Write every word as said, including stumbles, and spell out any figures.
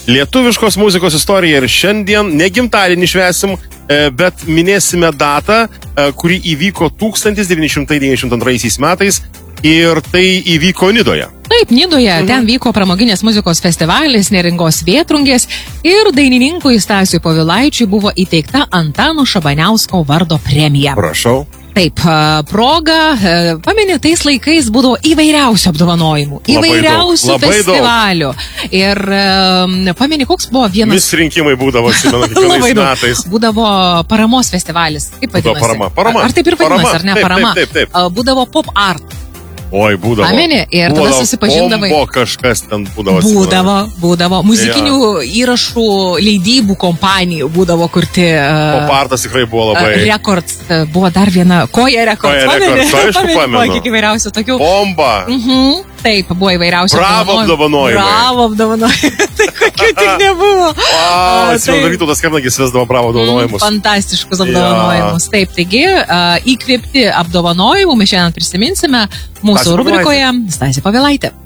Lietuviškos muzikos istorija ir šiandien ne gimtadienį švęsim, bet minėsime datą, kuri įvyko tūkstantis devyni šimtai devyniasdešimt antraisiais metais ir tai įvyko Nidoje. Taip, Nidoje, mhm. ten vyko pramoginės muzikos festivalis Neringos Vėtrungės ir dainininkui Stasiui Povilaičiui buvo įteikta Antano Šabaniausko vardo premija. Prašau. Taip, proga, pameni, tais laikais būdavo įvairiausių apdovanojimų, įvairiausių labai festivalių. Daug. Ir pameni, koks buvo vienas... Vis rinkimai būdavo, atsimenu, kiekvienais metais. Būdavo paramos festivalis, kaip vadinasi? Parama, parama. Ar taip ir vadinasi, ar ne, taip, parama? Taip, taip, taip. Būdavo pop art. Oi, būdavo. Pameni, ir tada būdavo susipažindavai. Bombo kažkas ten būdavo. Būdavo, būdavo. Muzikinių ja. įrašų leidybų kompanijų būdavo kurti. Uh, Pop artas tikrai buvo labai. Uh, Records. Uh, buvo dar viena. Koja Records. Koja Records, aišku, pamenu. Buvo kiek įvairiausių tokių. Bomba. Mhm. Taip, buvo įvairiausių Bravo apdovanojimai. Bravo apdovanojimai. Tai kokių tik nebuvo. Wow, atsimenu, Vytautas Kernagis vesdavo Bravo apdovanojimus. Mm, fantastiškus apdovanojimus. Ja. Taip, taigi uh, įkvėpti apdovanojimų mes šiandien prisiminsime mūsų rubrikoje Stasė Povilaitė.